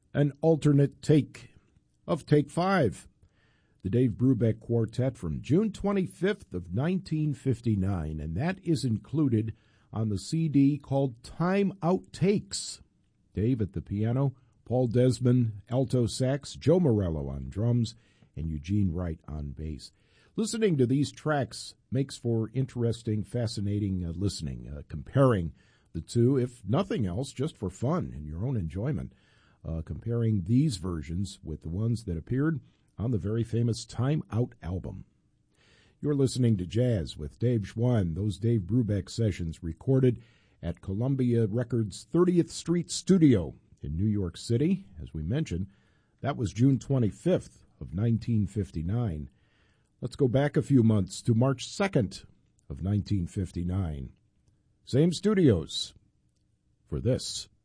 an alternate take of Take 5, the Dave Brubeck Quartet from June 25th of 1959, and that is included on the CD called Time Outtakes. Dave at the piano, Paul Desmond, alto sax, Joe Morello on drums, and Eugene Wright on bass. Listening to these tracks makes for interesting, fascinating listening, comparing the two, if nothing else, just for fun and your own enjoyment, comparing these versions with the ones that appeared on the very famous Time Out album. You're listening to Jazz with Dave Schwann, those Dave Brubeck sessions recorded at Columbia Records' 30th Street Studio in New York City. As we mentioned, that was June 25th of 1959. Let's go back a few months to March 2nd of 1959. Same studios for this.